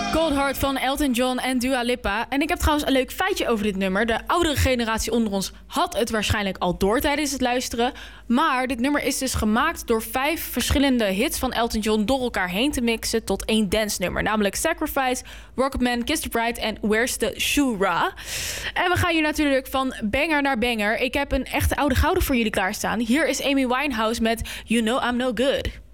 Cold Heart van Elton John en Dua Lipa. En ik heb trouwens een leuk feitje over dit nummer. De oudere generatie onder ons had het waarschijnlijk al door tijdens het luisteren. Maar dit nummer is dus gemaakt door 5 verschillende hits van Elton John door elkaar heen te mixen tot één dance nummer. Namelijk Sacrifice, Rocketman, Kiss the Bride en Where's the Shura. En we gaan hier natuurlijk van banger naar banger. Ik heb een echte oude gouden voor jullie klaarstaan. Hier is Amy Winehouse met You Know I'm No Good.